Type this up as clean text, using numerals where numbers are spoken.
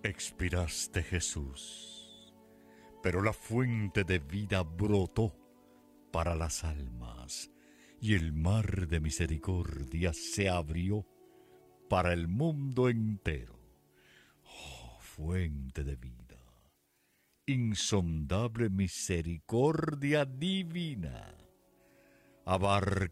Expiraste, Jesús, pero la fuente de vida brotó para las almas, y el mar de misericordia se abrió para el mundo entero. Oh, fuente de vida, insondable misericordia divina, abarca